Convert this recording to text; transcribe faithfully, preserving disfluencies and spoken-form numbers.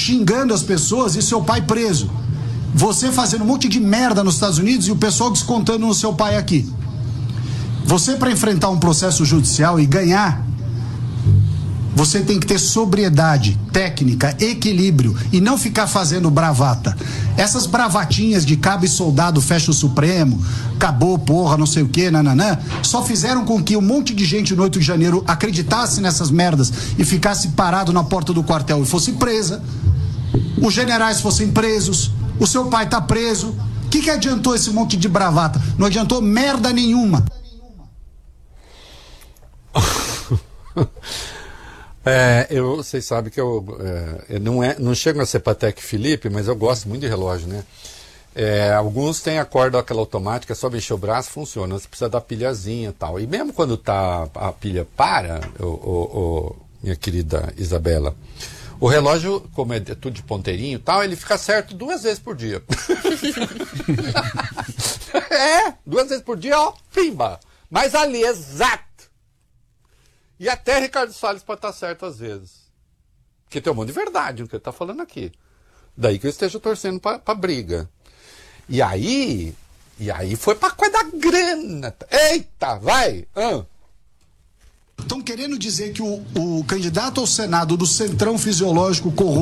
xingando as pessoas e seu pai preso. Você fazendo um monte de merda nos Estados Unidos e o pessoal descontando no seu pai aqui. Você, para enfrentar um processo judicial e ganhar, você tem que ter sobriedade, técnica, equilíbrio e não ficar fazendo bravata. Essas bravatinhas de cabo e soldado fecha o Supremo, acabou, porra, não sei o que, nananã, só fizeram com que um monte de gente no oito de janeiro acreditasse nessas merdas e ficasse parado na porta do quartel e fosse presa, os generais fossem presos, o seu pai tá preso. O que que adiantou esse monte de bravata? Não adiantou merda nenhuma. É, eu, vocês sabem que eu, é, eu não, é, não chego a ser Patek Philippe, mas eu gosto muito de relógio, né? É, alguns têm a corda aquela automática, só mexer o braço, funciona. Você precisa da pilhazinha e tal. E mesmo quando tá, a pilha para, o, o, o, minha querida Isabela, o relógio, como é tudo de ponteirinho e tal, ele fica certo duas vezes por dia. É, duas vezes por dia, ó, pimba. Mas ali, exato. E até Ricardo Salles pode estar certo às vezes. Porque tem um monte de verdade no que ele está falando aqui. Daí que eu esteja torcendo para briga. E aí, e aí foi para coisa da grana. Eita, vai! Estão ah. querendo dizer que o, o candidato ao Senado do Centrão Fisiológico corrupto